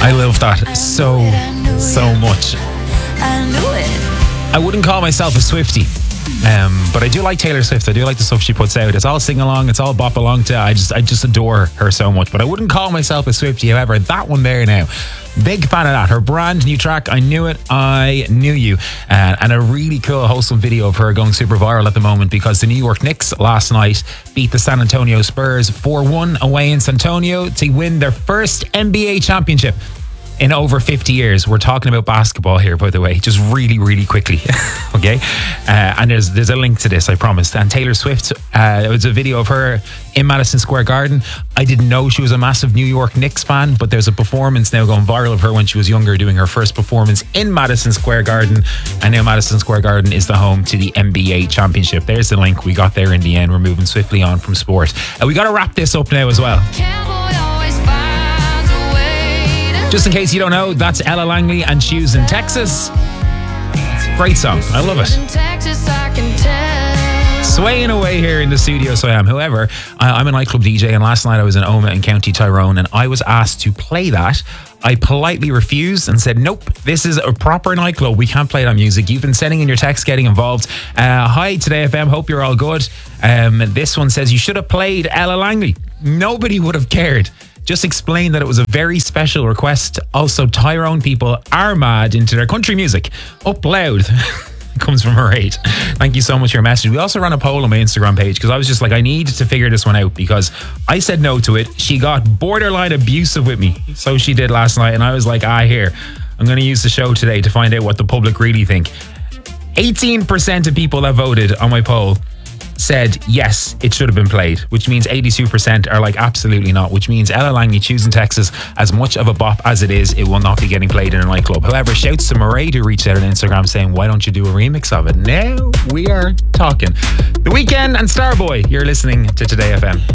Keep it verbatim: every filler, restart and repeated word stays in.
I love that so, so much. I wouldn't call myself a Swiftie, um, but I do like Taylor Swift. I do like the stuff she puts out. It's all sing along, it's all bop along to. I just, I just adore her so much. But I wouldn't call myself a Swiftie. However, that one there now, big fan of that. Her brand new track, I Knew It, I Knew You, uh, and a really cool, wholesome video of her going super viral at the moment because the New York Knicks last night beat the San Antonio Spurs four one away in San Antonio to win their first N B A championship in over fifty years. We're talking about basketball here, by the way, just really, really quickly. Okay? Uh, and there's there's a link to this, I promised. And Taylor Swift, uh, it was a video of her in Madison Square Garden. I didn't know she was a massive New York Knicks fan, but there's a performance now going viral of her when she was younger doing her first performance in Madison Square Garden. And now Madison Square Garden is the home to the N B A championship. There's the link. We got there in the end. We're moving swiftly on from sport. Uh, we got to wrap this up now as well. Just in case you don't know, that's Ella Langley and Shoes in Texas. Great song. I love it. Swaying away here in the studio, so I am. However, I, I'm a nightclub D J, and last night I was in Omagh in County Tyrone, and I was asked to play that. I politely refused and said, nope, this is a proper nightclub. We can't play that music. You've been sending in your text, getting involved. Uh, hi, Today F M. Hope you're all good. Um, this one says, you should have played Ella Langley. Nobody would have cared. Just explain that it was a very special request. Also, Tyrone people are mad into their country music. Up loud. Comes from her eight. Thank you so much for your message. We also ran a poll on my Instagram page because I was just like, I need to figure this one out because I said no to it. She got borderline abusive with me. So she did last night. And I was like, ah, here, I'm going to use the show today to find out what the public really think. eighteen percent of people that voted on my poll said yes, it should have been played, which means eighty-two percent are like absolutely not, which means Ella Langley, Choosing Texas, as much of a bop as it is, it will not be getting played in a nightclub. However, shouts to Mairead who reached out on Instagram saying, why don't you do a remix of it? Now we are talking. The Weeknd and Starboy, you're listening to Today F M.